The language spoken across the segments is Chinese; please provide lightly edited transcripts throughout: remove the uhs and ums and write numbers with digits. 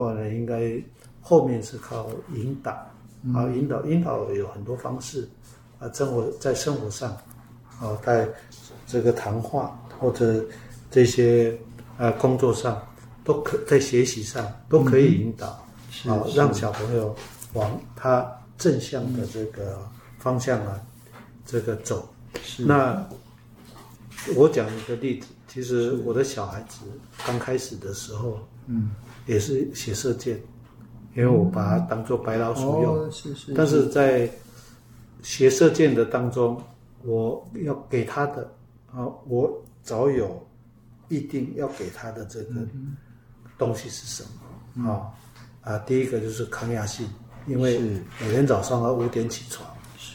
我呢，应该后面是靠引导啊，引导有很多方式啊，在生活上啊，在这个谈话或者这些工作上都可，在学习上都可以引导啊，让小朋友往他正向的这个方向啊，这个走。那我讲一个例子，其实我的小孩子刚开始的时候，也是写射箭，因为我把它当作白老鼠用。但是在写射箭的当中，我要给他的啊，我早有一定要给他的这个东西是什么第一个就是抗压性，因为每天早上要5点起床，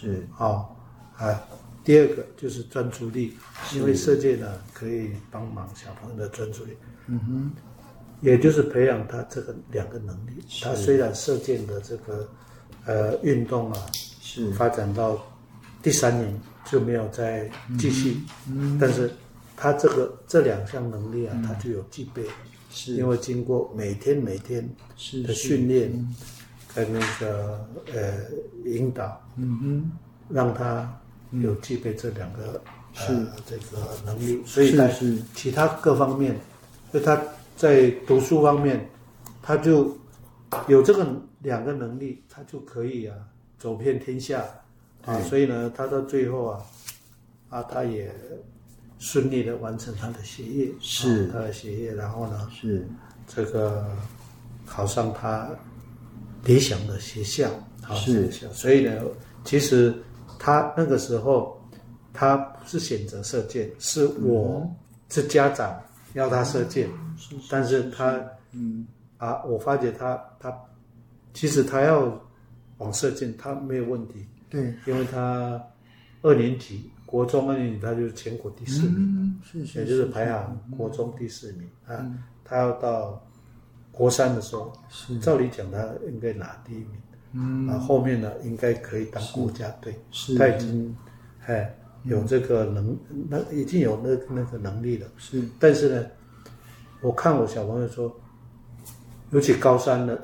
第二个就是专注力，因为射箭呢可以帮忙小朋友的专注力，也就是培养他这个2个能力。他虽然射箭的这个运动啊，发展到第3年就没有再继续，但是他这2项能力啊，他就有具备，因为经过每天的训练跟那个引导，让他有具备这2个这个能力，所以在其他各方面，就他在读书方面，他就有这个2个能力，他就可以走遍天下所以呢，他到最后他也顺利的完成他的学业，他的学业，然后呢这个考上他理想的学校所以呢，其实他那个时候他不是选择射箭，是我是家长要他射箭，但是他我发觉他其实他要往射箭他没有问题， 对， 因为他2年级国中2年级他就是全国第4名，也就是排行国中第4名他要到国3的时候，照理讲他应该拿第1名，后面呢应该可以当国家队，他已经有这个已经有那个能力了，但是呢，我看我小朋友说，尤其国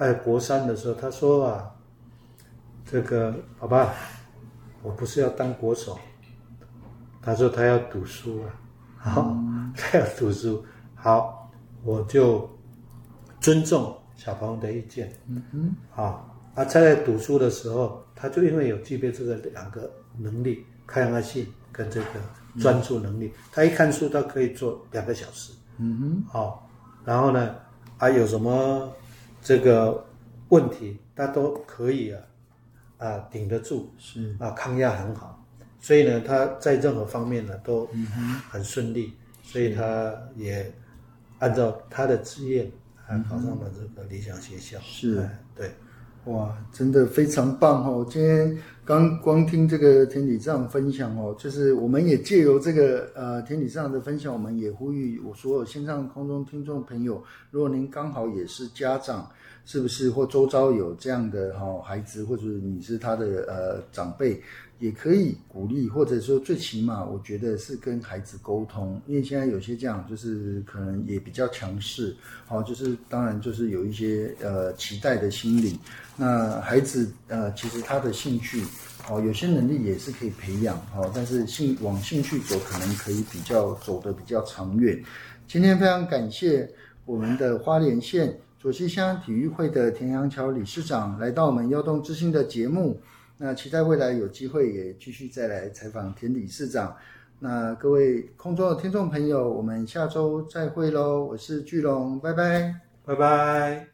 3的时候，他说这个爸爸，我不是要当国手，他说他要读书他要读书，好，我就尊重小朋友的意见，他在读书的时候，他就因为有具备这个2个能力，抗压性跟这个专注能力，他一看书他可以做2个小时，然后呢，有什么这个问题，他都可以顶得住，抗压很好，所以呢，他在任何方面呢都很顺利，所以他也按照他的志愿考上了这个理想学校，对。 哇，真的非常棒哦！今天光听这个田理事长分享就是我们也借由这个田理事长的分享，我们也呼吁我所有线上空中听众朋友，如果您刚好也是家长，是不是或周遭有这样的孩子，或者你是他的长辈，也可以鼓励，或者说最起码我觉得是跟孩子沟通，因为现在有些家长就是可能也比较强势，就是当然就是有一些期待的心理。那孩子其实他的兴趣有些能力也是可以培养但是往兴趣走可能可以走得比较长远。今天非常感谢我们的花莲县左溪乡体育会的田阳桥理事长来到我们耀动之星的节目，那期待未来有机会也继续再来采访田理事长。那各位空中的听众朋友，我们下周再会咯，我是巨龙，拜拜， 拜拜。